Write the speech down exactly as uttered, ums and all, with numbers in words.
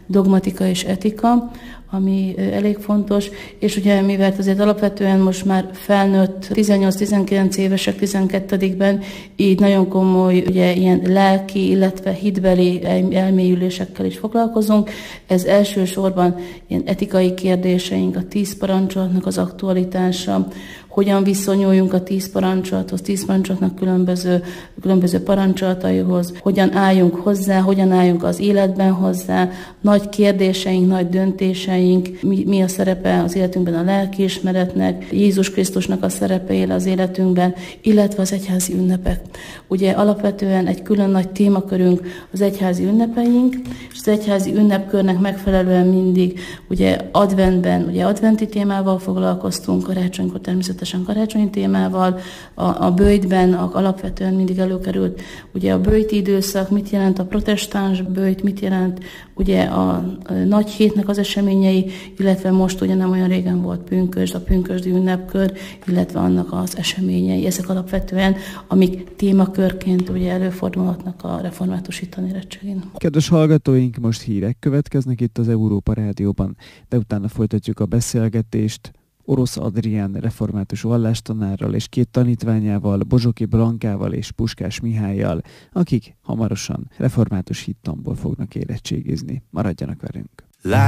dogmatika és etika, ami elég fontos, és ugye mivel azért alapvetően most már felnőtt tizennyolc-tizenkilenc évesek tizenkettedikben, így nagyon komoly ugye ilyen lelki, illetve hitbeli elmélyülésekkel is foglalkozunk. Ez elsősorban ilyen etikai kérdéseink, a tíz parancsolatnak az aktualitása, hogyan viszonyuljunk a tíz parancsolathoz, tíz parancsolatnak különböző, különböző parancsolataihoz, hogyan álljunk hozzá, hogyan álljunk az életben hozzá, nagy kérdéseink, nagy döntéseink, mi, mi a szerepe az életünkben a lelkiismeretnek, Jézus Krisztusnak a szerepe él az életünkben, illetve az egyházi ünnepek. Ugye alapvetően egy külön nagy témakörünk az egyházi ünnepeink, és az egyházi ünnepkörnek megfelelően mindig ugye adventben, ugye adventi témával foglalkoztunk, karácsonykor természetesen karácsonyi témával, a, a böjtben a, alapvetően mindig előkerült ugye a böjti időszak, mit jelent a protestáns böjt, mit jelent ugye a, a nagy hétnek az eseményei, illetve most ugye nem olyan régen volt pünkösd, a pünkösdi ünnepkör, illetve annak az eseményei. Ezek alapvetően, amik témakörként ugye előfordulhatnak a református tanérettségén. Kedves hallgatóink, most hírek következnek itt az Európa Rádióban, de utána folytatjuk a beszélgetést Orosz Adrián református vallástanárral és két tanítványával, Bozsoki Blankával és Puskás Mihályjal, akik hamarosan református hittanból fognak érettségizni. Maradjanak velünk!